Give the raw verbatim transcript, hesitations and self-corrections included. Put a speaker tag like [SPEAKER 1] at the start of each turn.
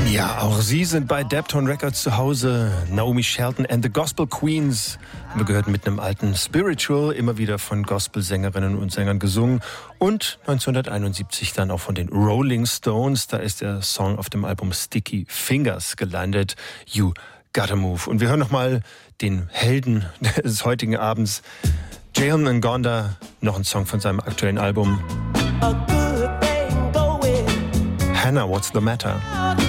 [SPEAKER 1] Ja, auch sie sind bei Deptone Records zu Hause. Naomi Shelton and the Gospel Queens. Wir gehört mit einem alten Spiritual, immer wieder von Gospelsängerinnen und Sängern gesungen. Und neunzehnhunderteinundsiebzig dann auch von den Rolling Stones. Da ist der Song auf dem Album Sticky Fingers gelandet. You Gotta Move. Und wir hören nochmal den Helden des heutigen Abends, Jayon Ngonda, noch ein Song von seinem aktuellen Album. Hannah, What's the Matter?